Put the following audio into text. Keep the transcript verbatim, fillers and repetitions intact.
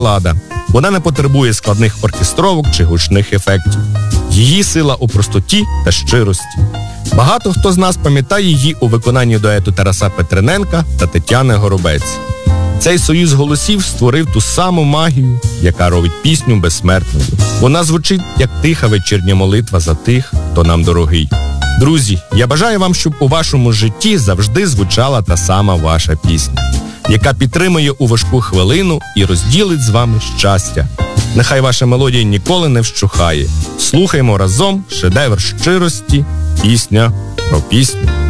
балада. Вона не потребує складних оркестровок чи гучних ефектів. Її сила у простоті та щирості. Багато хто з нас пам'ятає її у виконанні дуету Тараса Петрененка та Тетяни Горобець. Цей союз голосів створив ту саму магію, яка робить пісню безсмертною. Вона звучить, як тиха вечірня молитва за тих, хто нам дорогий. Друзі, я бажаю вам, щоб у вашому житті завжди звучала та сама ваша пісня, яка підтримує у важку хвилину і розділить з вами щастя. Нехай ваша мелодія ніколи не вщухає. Слухаймо разом шедевр щирості, пісня про пісню.